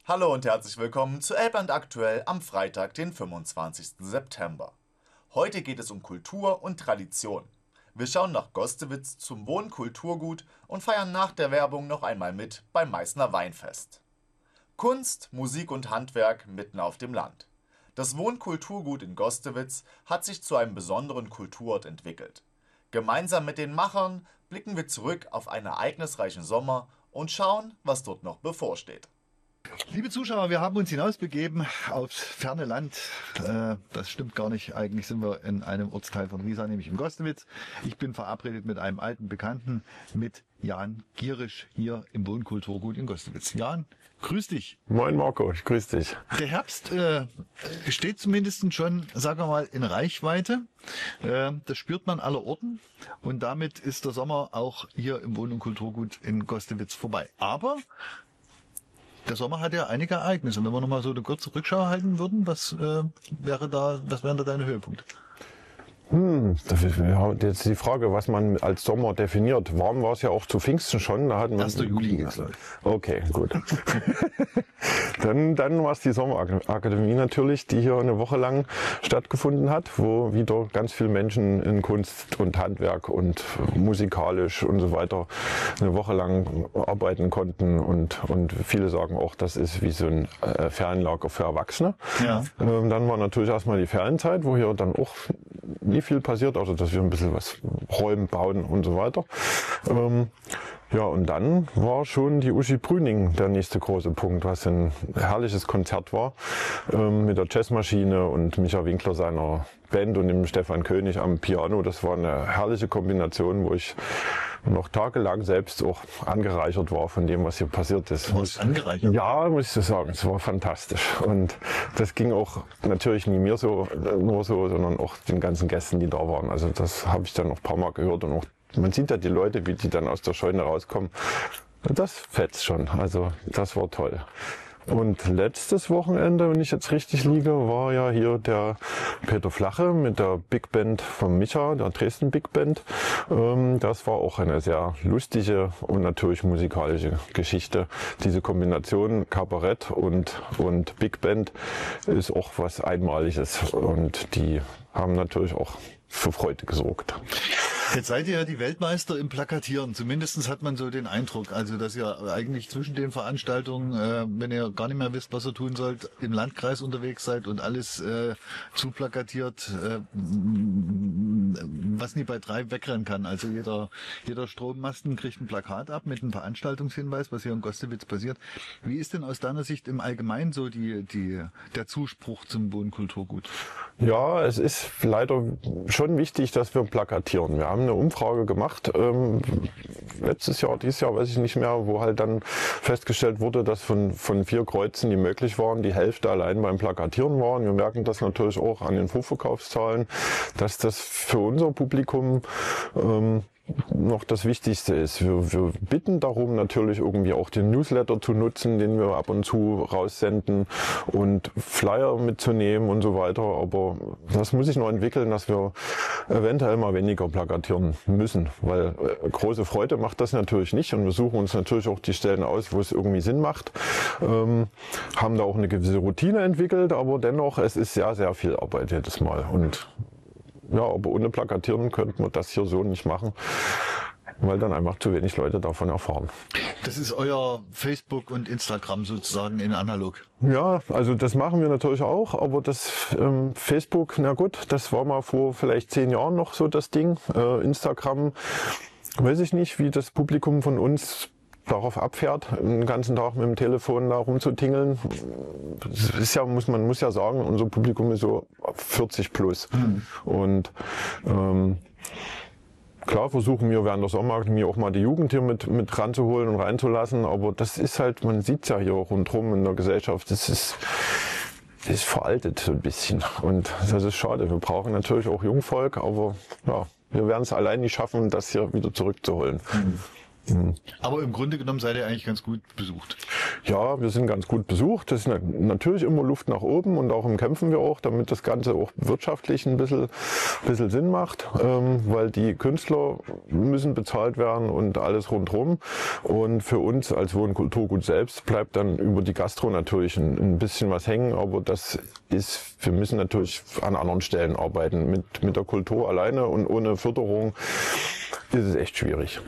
Hallo und herzlich willkommen zu Elbland aktuell am Freitag, den 25. September. Heute geht es um Kultur und Tradition. Wir schauen nach Gostewitz zum Wohnkulturgut und feiern nach der Werbung noch einmal mit beim Meißner Weinfest. Kunst, Musik und Handwerk mitten auf dem Land. Das Wohnkulturgut in Gostewitz hat sich zu einem besonderen Kulturort entwickelt. Gemeinsam mit den Machern blicken wir zurück auf einen ereignisreichen Sommer und schauen, was dort noch bevorsteht. Liebe Zuschauer, wir haben uns hinausbegeben aufs ferne Land. Das stimmt gar nicht. Eigentlich sind wir in einem Ortsteil von Riesa, nämlich in Gostewitz. Ich bin verabredet mit einem alten Bekannten, mit Jan Gierisch hier im Wohnkulturgut in Gostewitz. Jan, grüß dich. Moin Marco, ich grüß dich. Der Herbst steht zumindest schon, sagen wir mal, in Reichweite. Das spürt man allerorten. Und damit ist der Sommer auch hier im Wohn- und Kulturgut in Gostewitz vorbei. Aber der Sommer hat ja einige Ereignisse. Wenn wir nochmal so eine kurze Rückschau halten würden, was wären da deine Höhepunkte? Jetzt die Frage, was man als Sommer definiert. Warm war es ja auch zu Pfingsten schon. Da hatten wir 1. Juli geht's. Okay, gut. Dann war es die Sommerakademie natürlich, die hier eine Woche lang stattgefunden hat, wo wieder ganz viele Menschen in Kunst und Handwerk und musikalisch und so weiter eine Woche lang arbeiten konnten und viele sagen auch, das ist wie so ein Ferienlager für Erwachsene. Ja. Dann war natürlich erstmal die Ferienzeit, wo hier dann auch nie viel passiert, also dass wir ein bisschen was räumen, bauen und so weiter. Ja, und dann war schon die Uschi Brüning der nächste große Punkt, was ein herrliches Konzert war, mit der Jazzmaschine und Micha Winkler seiner Band und dem Stefan König am Piano. Das war eine herrliche Kombination, wo ich noch tagelang selbst auch angereichert war von dem, was hier passiert ist. Was angereichert? Ja, muss ich sagen, es war fantastisch. Und das ging auch natürlich nie mir so, nur so, sondern auch den ganzen Gästen, die da waren. Also das habe ich dann noch ein paar Mal gehört und auch man sieht ja die Leute, wie die dann aus der Scheune rauskommen. Das fetzt schon. Also das war toll. Und letztes Wochenende, wenn ich jetzt richtig liege, war ja hier der Peter Flache mit der Big Band von Micha, der Dresden Big Band. Das war auch eine sehr lustige und natürlich musikalische Geschichte. Diese Kombination Kabarett und Big Band ist auch was Einmaliges. Und die haben natürlich auch für Freude gesorgt. Jetzt seid ihr ja die Weltmeister im Plakatieren. Zumindest hat man so den Eindruck, also dass ihr eigentlich zwischen den Veranstaltungen, wenn ihr gar nicht mehr wisst, was ihr tun sollt, im Landkreis unterwegs seid und alles zuplakatiert, was nie bei 3 wegrennen kann. Also jeder Strommasten kriegt ein Plakat ab mit einem Veranstaltungshinweis, was hier in Gostewitz passiert. Wie ist denn aus deiner Sicht im Allgemeinen so der Zuspruch zum Wohnkulturgut? Ja, es ist leider schon wichtig, dass wir plakatieren. Wir haben eine Umfrage gemacht, dieses Jahr, weiß ich nicht mehr, wo halt dann festgestellt wurde, dass von 4 Kreuzen, die möglich waren, die Hälfte allein beim Plakatieren waren. Wir merken das natürlich auch an den Vorverkaufszahlen, dass das für unser Publikum noch das Wichtigste ist. Wir bitten darum, natürlich irgendwie auch den Newsletter zu nutzen, den wir ab und zu raussenden und Flyer mitzunehmen und so weiter. Aber das muss sich noch entwickeln, dass wir eventuell mal weniger plakatieren müssen, weil große Freude macht das natürlich nicht und wir suchen uns natürlich auch die Stellen aus, wo es irgendwie Sinn macht. Haben da auch eine gewisse Routine entwickelt, aber dennoch, es ist sehr, sehr viel Arbeit jedes Mal und ja, aber ohne Plakatieren könnte man das hier so nicht machen, weil dann einfach zu wenig Leute davon erfahren. Das ist euer Facebook und Instagram sozusagen in analog? Ja, also das machen wir natürlich auch, aber das Facebook, na gut, das war mal vor vielleicht 10 Jahren noch so das Ding. Instagram, weiß ich nicht, wie das Publikum von uns darauf abfährt, den ganzen Tag mit dem Telefon da rumzutingeln. Das ist ja, man muss ja sagen, unser Publikum ist so 40 plus. Und klar versuchen wir während der Sommerakademie auch mal die Jugend hier mit ranzuholen und reinzulassen, aber das ist halt, man sieht es ja hier rundherum in der Gesellschaft, das ist veraltet so ein bisschen und das ist schade. Wir brauchen natürlich auch Jungvolk, aber ja, wir werden es allein nicht schaffen, das hier wieder zurückzuholen. Aber im Grunde genommen seid ihr eigentlich ganz gut besucht. Ja, wir sind ganz gut besucht. Das ist natürlich immer Luft nach oben und darum kämpfen wir auch, damit das Ganze auch wirtschaftlich ein bisschen Sinn macht, weil die Künstler müssen bezahlt werden und alles rundherum. Und für uns als Wohn- und Kulturgut selbst bleibt dann über die Gastro natürlich ein bisschen was hängen, aber wir müssen natürlich an anderen Stellen arbeiten. Mit der Kultur alleine und ohne Förderung ist es echt schwierig.